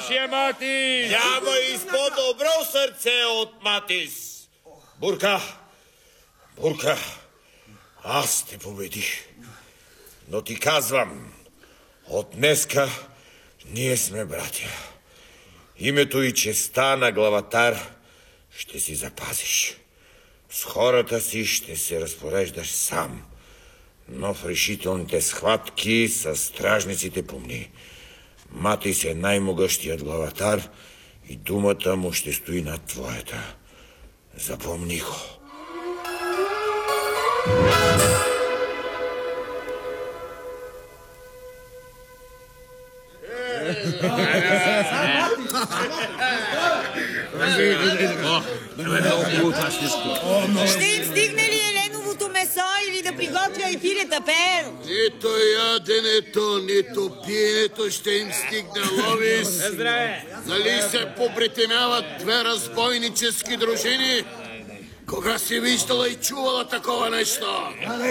нашия Матис! Няма и с по-добро сърце от Матис. Бурка, аз те победих. Но ти казвам, от днеска ние сме братя. Името и честа на главатар ще си запазиш. С хората си ще се разпореждаш сам. Но в решителните схватки с стражниците помни. Матис е най-могъщият главатар и думата му ще стои над твоята. Запомни го. Ще им стигне ли еленовото месо или да приготвя и пилета, Пер? Нито яденето, нито пиенето ще им стигне, Ловис. Здраве! Нали се попритемяват две разбойнически дружини? Кога си виждала и чувала такова нещо?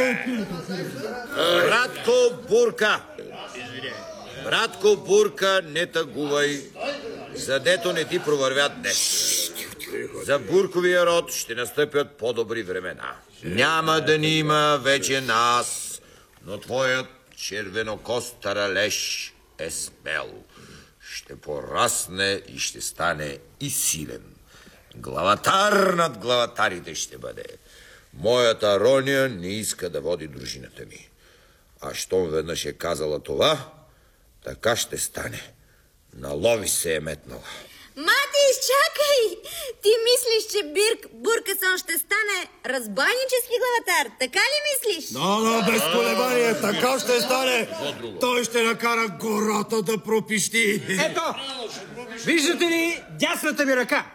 Братко Бурка, не тъгувай, задето не ти провървят днес. За Бурковия род ще настъпят по-добри времена. Няма да ни има вече нас, но твоят червенокост таралеж е смел. Ще порасне и ще стане и силен. Главатар над главатарите ще бъде. Моята Роня не иска да води дружината ми. А щом веднъж е казала това, така ще стане. На Ловис се е метнала. Матис, чакай! Ти мислиш, че Буркасон ще стане разбойнически главатар, така ли мислиш? Да, без колебание, така ще стане. Той ще накара гората да пропищи. Ето, виждате ли дясната ми ръка?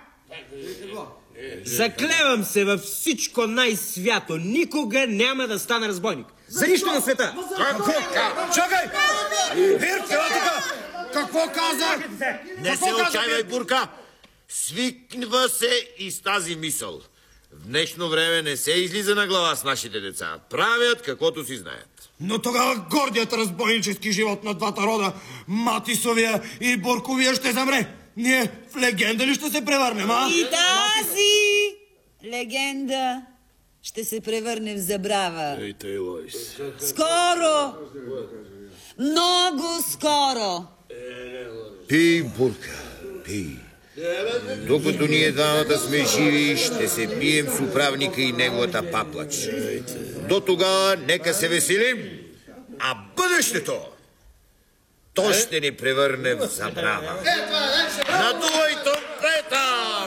Заклевам се във всичко най-свято. Никога няма да стана разбойник. За нищо на света. Чакай! Бирк, ела тук! Какво каза? Не се отчаивай, Бурка. Свиква се и с тази мисъл. В днешно време не се излиза на глава с нашите деца. Правят каквото си знаят. Но тогава гордият разбойнически живот на двата рода, Матисовия и Бурковия, ще замре. Ние в легенда ли ще се превърнем, а? И тази легенда ще се превърне в забрава. Ей, Лойс. Скоро! Много скоро! Пий, Бурка, пий. Докато ние двамата сме живи, ще се бием с управника и неговата паплач. До тогава нека се веселим, а бъдещето то ще ни превърне в забрава. Надувай тромпета!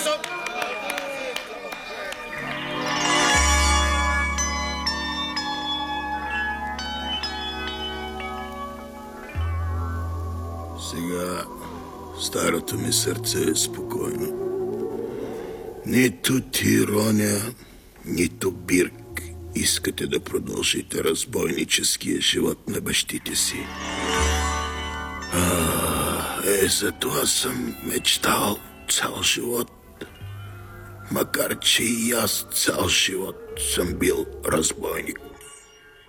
Сега старото ми сърце е спокойно. Нито ти, Роня, нито Бирк искате да продължите разбойническия живот на бащите си. За това съм мечтал цял живот. Макар че и аз цял живот съм бил разбойник.